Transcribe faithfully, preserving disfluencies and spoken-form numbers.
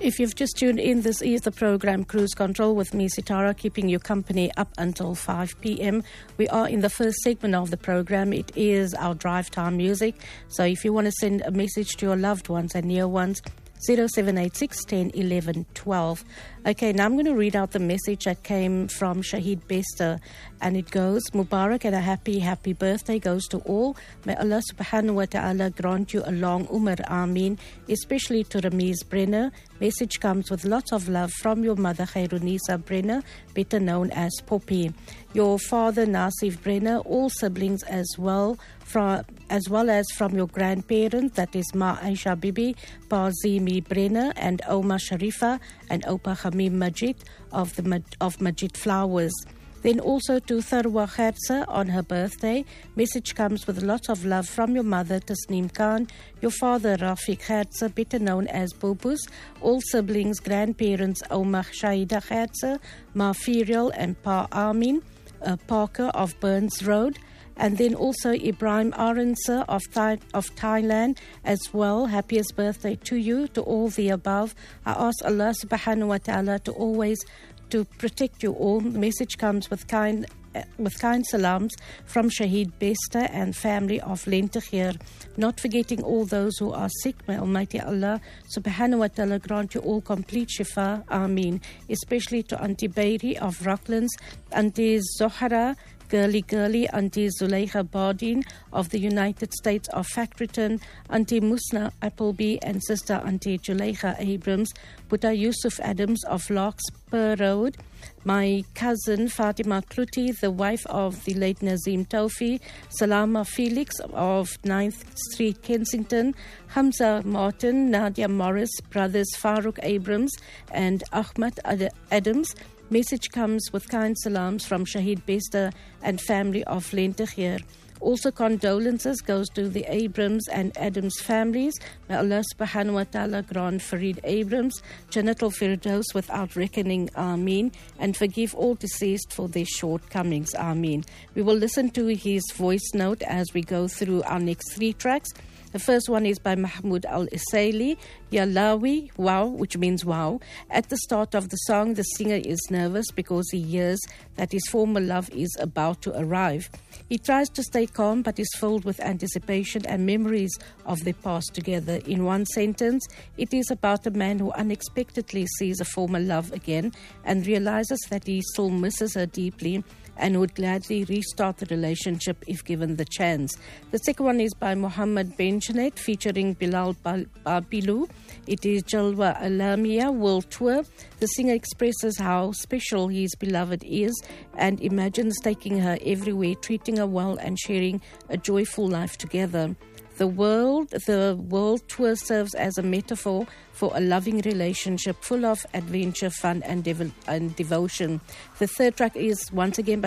If you've just tuned in, this is the program Cruise Control with me, Sitara, keeping you company up until five p.m. We are in the first segment of the program. It is our drive time music. So if you want to send a message to your loved ones and near ones, zero seven eight six, one zero, one one, one two. Okay, now I'm going to read out the message that came from Shahid Bester, and it goes, Mubarak and a happy, happy birthday goes to all. May Allah subhanahu wa ta'ala grant you a long umr, Ameen, especially to Ramiz Brenner. Message comes with lots of love from your mother, Khairunisa Brenner, better known as Poppy. Your father, Nasif Brenner, all siblings as well, from, as well as from your grandparents, that is Ma Aisha Bibi, Pa Zimi Brenner, and Oma Sharifa, and Opa Hamim Majid of the of Majid Flowers. Then also to Tharwa Khersa on her birthday. Message comes with lots of love from your mother, Tasneem Khan, your father, Rafiq Khersa, better known as Bobus, all siblings, grandparents, Omar Shaida Khersa, Ma Firial, and Pa Amin uh, Parker of Burns Road. And then also Ibrahim Aransa of, Thai, of Thailand as well. Happiest birthday to you, to all the above. I ask Allah subhanahu wa ta'ala to always to protect you all. The message comes with kind uh, with kind salams from Shahid Bester and family of Lentekhir. Not forgetting all those who are sick. May Almighty Allah subhanahu wa ta'ala grant you all complete shifa. Ameen. Especially to Auntie Bairi of Rocklands, Auntie Zohara Girly Girly, Auntie Zuleika Bardeen of the United States of Factoryton, Auntie Musna Appleby, and Sister Auntie Juleika Abrams, Buddha Yusuf Adams of Larkspur Road, my cousin Fatima Kluti, the wife of the late Nazim Taufi, Salama Felix of ninth Street, Kensington, Hamza Martin, Nadia Morris, brothers Farooq Abrams and Ahmad Ad- Adams. Message comes with kind salams from Shahid Bester and family of Lentekhir. Also condolences goes to the Abrams and Adams families. May Allah subhanahu wa ta'ala grant Farid Abrams Jannatul Firdaus without reckoning, Ameen, and forgive all deceased for their shortcomings, Ameen. We will listen to his voice note as we go through our next three tracks. The first one is by Mahmoud Al-Isaili, Yalawi, wow, which means wow. At the start of the song, the singer is nervous because he hears that his former love is about to arrive. He tries to stay calm but is filled with anticipation and memories of their past together. In one sentence, it is about a man who unexpectedly sees a former love again and realizes that he still misses her deeply and would gladly restart the relationship if given the chance. The second one is by Muhammad Benjanet featuring Bilal Babilu. It is Jalwa Alamiya World Tour. The singer expresses how special his beloved is and imagines taking her everywhere, treating her well and sharing a joyful life together. The world, the world tour serves as a metaphor for a loving relationship full of adventure, fun and, dev- and devotion. The third track is once again by